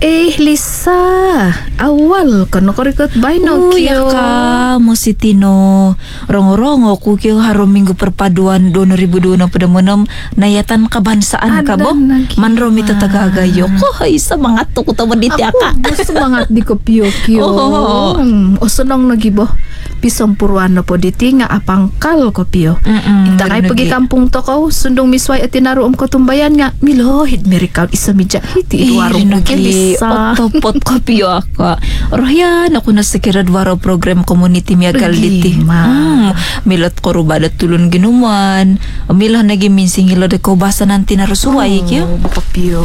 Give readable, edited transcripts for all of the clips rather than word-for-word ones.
Lisa, awal ka nakarikot by no ya ka mo si Tino rongo-rongo ko kyo harom minggu perpaduan 2026 nayatan kabansaan ka bo manromi to tagagayo ko ay sa mga to ko tawad iti aka semangat di ko pio o senang nagibo pisong puruan na po diti nga apangkal ko pio ita kay pagi kampung to ko sundong misway at tinaruom ko tumbayan nga milohid mirikaw isa midya hiti iwarong mo Lisa otopot ko pio aka rohyan ako na sekirad waro program community miagal diti milot ko rubadat tulun ginuman milah nagi minsing ilo de ko basa nanti narusuway kyo kopio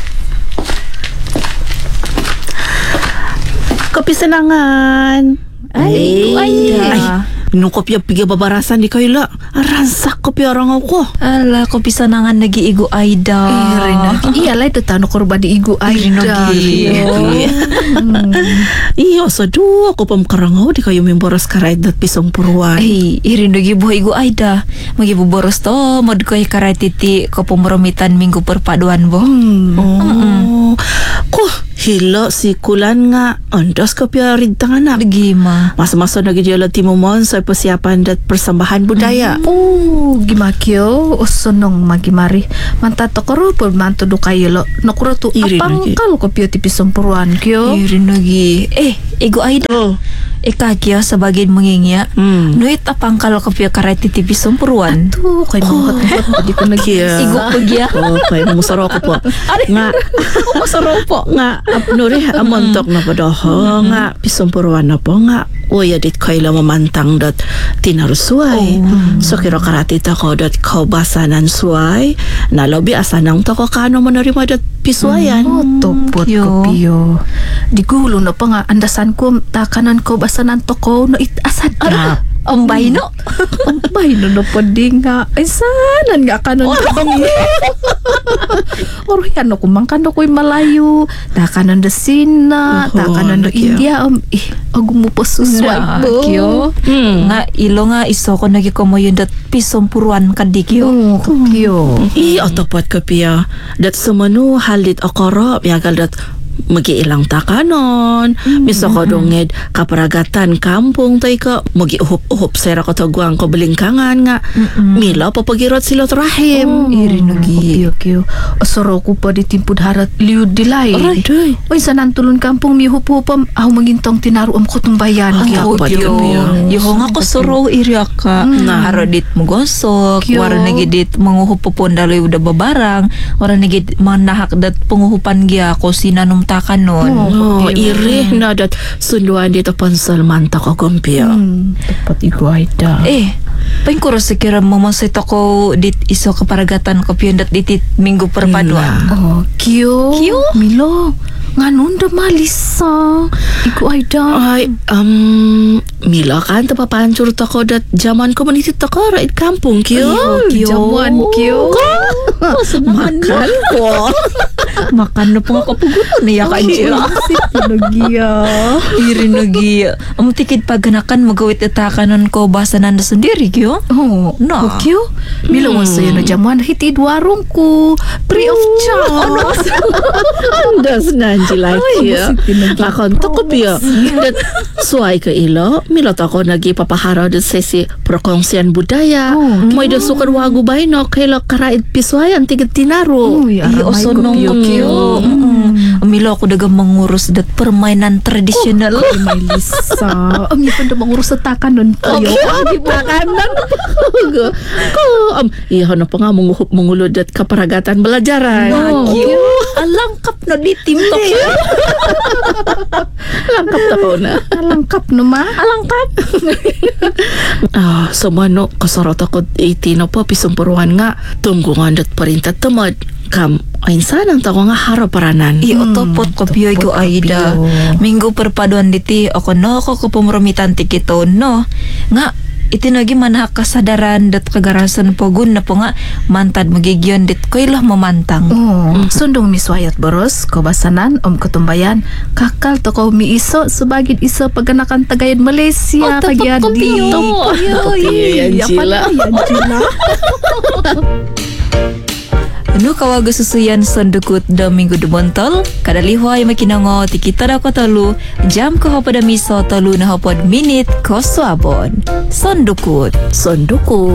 kopi senangan ay nung kopi piga babarasan di kayo la ransak kopi orang ako ala kopi sanangan nagi-igo Aida iyalay tatano korba di igo Aida iyo sadu ako pamkarangaw di kayo memboros karait dat pisong puruan ay irin nagibuh igo Aida magibuboros to mod koy karait titi ko pumromitan minggu perpaduan bo ko hilo si kulan nga ondos kopi rintangan na gima masa-masa nagidiola timumon sa persiapan dat persembahan budaya gimakyo o sonong magimari mantato koro por manto do kayo lo nakuro to apangkal ko pio tipi sompuruan kyo irin nagi igo Aida ikakyo sa bagin mangingya nuit apangkal ko pio karait titi pisompuruan kay mga di ko igo pagya kay musaro ko po nga masaro po nga apnuri amontok na padoho nga pisompuruan na po nga uya dit kaila mamantang dot tinarusway so kiro karati tako dot kaubasanan suway na lobi asanang tako kano manarima dot piswayan topot ko pio di gulo na pa nga andasan ko takanan ko basanan toko no itasad na Ombay no na pwede nga ay sanan nga kanon or yan ako mangkano ko'y malayo takanan da Sina takanan da India agumupasusway kyo nga ilo nga iso ko nagikomoyon dat pisong puruan kadikyo kyo otopot ko piya dat sumanu halit okoro yagal dat magiilang takanon miso ko dunged kaparagatan kampung tay ka magi-uhop sera ko tagwang ko belingkangan nga mila papagirot sila rahim irinagi kyo asoro ko pa di timpud harat liud dilay oy sanan tulun kampung mi hupupam aw magintong tinaruam ko tumbayan kyo yo nga ko soro iriaka harodit mo gosok waro nagidit manguhupupon daloy uda babarang waro nagid manahak dat panguhupan gya ko sinanong takanon iri na dat sunduan dito pansal manta ko kumpyo dapat iguay da paing kuro sekira mamasay ko dit iso kaparagatan ko piyon dat ditit minggu perpaduan kyo milo nganon da malisa iguay da ay milo kan tapapancur tako dat jaman community tako right kampung kyo jaman kyo makan ko makan na po nga kapugutan niya ka Angela iri nagiya ang tikid paganakan magawit itakanon ko basa na sendiri kyo kyo milawan sa'yo na jaman hitid warong ko free of charge andas na Angela kyo makonto ko biyo suway ka ilo milot ako nagipapaharaw sa sesi prokongsian budaya may dasukan wago bay no kailo karait piswayan tigit tinaro osonong kyo milo ako dagang mangurus dat permainan tradisional may Lisa ang ipon da mangurus sa takanon kayo takanon ko iya na pa nga mungulod dat kaparagatan belajaran alangkap no di tim to alangkap tako na alangkap no ma alangkap so mano kasarot ako itino po pisumpuruhan nga tunggungan dat perintah temad kam ainsan ang tako nga haraparanan otopot ko piyo ko Aida minggu perpaduan diti ako no ko pumromitan tikito no nga itinagi manahak kasadaran dat kagarasan pogun na po nga mantad magigyon dit ko ilah mamantang sundong miswayat boros kabasanan katumbayan kakal to ko miiso subagid iso paganakan tagayad Malaysia kagyadi Nu kawaga susuyan sondukut da minggu demontol kada lihuay makinango ti kita da ko telu jam ko pada miso telu na hapod minit ko suabon sondukut.